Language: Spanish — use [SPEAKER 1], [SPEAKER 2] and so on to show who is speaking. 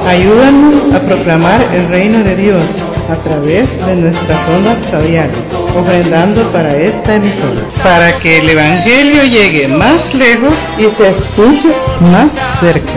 [SPEAKER 1] Ayúdanos a proclamar el reino de Dios a través de nuestras ondas radiales, ofrendando para esta emisora, para que el Evangelio llegue más lejos y se escuche más cerca.